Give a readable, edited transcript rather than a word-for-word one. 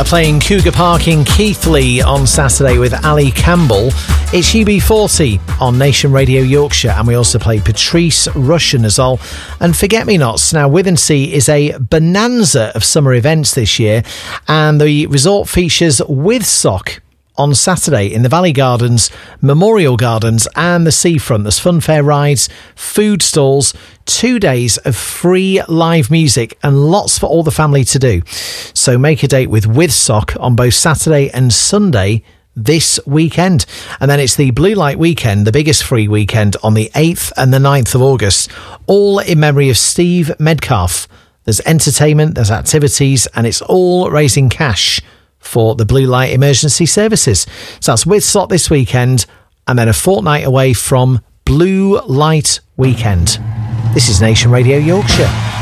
are playing Cougar Park in Keighley on Saturday with Ali Campbell. It's UB40 on Nation Radio Yorkshire, and we also play Patrice Rushen as well. And Forget Me Nots. Now, Withensea is a bonanza of summer events this year, and the resort features Withsock on Saturday in the Valley Gardens, Memorial Gardens and the seafront. There's funfair rides, food stalls, 2 days of free live music and lots for all the family to do. So make a date with Withsock on both Saturday and Sunday this weekend. And then it's the Blue Light Weekend, the biggest free weekend, on the 8th and the 9th of August, all in memory of Steve Medcalf. There's entertainment, there's activities, and it's all raising cash for the Blue Light Emergency Services. So that's Withsock this weekend, and then a fortnight away from Blue Light Weekend. This is Nation Radio Yorkshire.